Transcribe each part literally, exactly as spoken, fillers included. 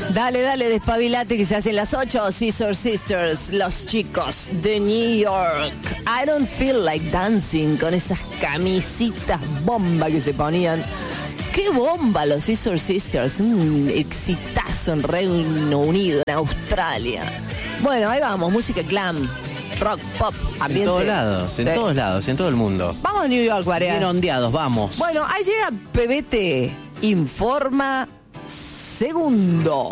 Dale, dale, despabilate que se hacen las ocho. Scissor Sisters, los chicos de New York. I don't feel like dancing, con esas camisitas bomba que se ponían. ¡Qué bomba los Scissor Sisters! Un exitazo en Reino Unido, en Australia. Bueno, ahí vamos, música glam, rock, pop, ambiente. En todos lados, en Sí. todos lados, en todo el mundo. Vamos a New York, Guarea. Bien ondeados, vamos. Bueno, ahí llega P B T, informa segundo.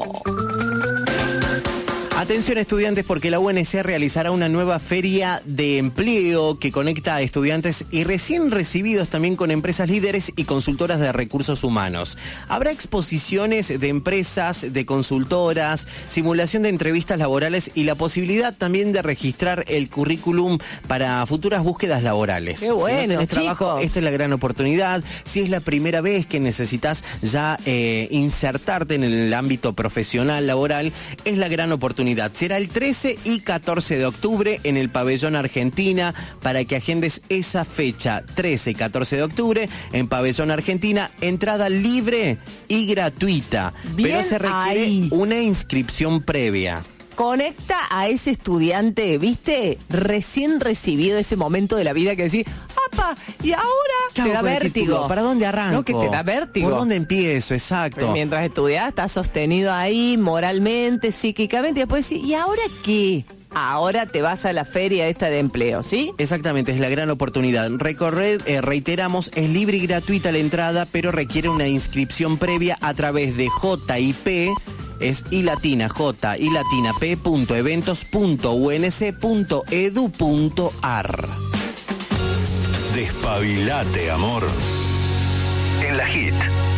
Atención estudiantes, porque la U N C realizará una nueva feria de empleo que conecta a estudiantes y recién recibidos también con empresas líderes y consultoras de recursos humanos. Habrá exposiciones de empresas, de consultoras, simulación de entrevistas laborales y la posibilidad también de registrar el currículum para futuras búsquedas laborales. Qué bueno, si no tenés trabajo, chicos. esta es la gran oportunidad. Si es la primera vez que necesitas ya eh, insertarte en el ámbito profesional laboral, es la gran oportunidad. Será el trece y catorce de octubre en el Pabellón Argentina, para que agendes esa fecha, trece y catorce de octubre en Pabellón Argentina, entrada libre y gratuita. Bien, pero se requiere ahí. una inscripción previa. Conecta a ese estudiante, ¿viste? Recién recibido, ese momento de la vida que decís, ¡apa! Y ahora ¿Qué te hago da con el vértigo. título? ¿Para dónde arranco? No, que te da vértigo. ¿Por dónde empiezo? Exacto. Pero mientras estudias, estás sostenido ahí moralmente, psíquicamente, y después sí, ¿y ahora qué? Ahora te vas a la feria esta de empleo, ¿sí? Exactamente, es la gran oportunidad. Recorrer, eh, reiteramos, es libre y gratuita la entrada, pero requiere una inscripción previa a través de J I P, es I latina, J y latina P punto eventos punto U N C punto edu punto ar. Despabilate, amor. En la Hit.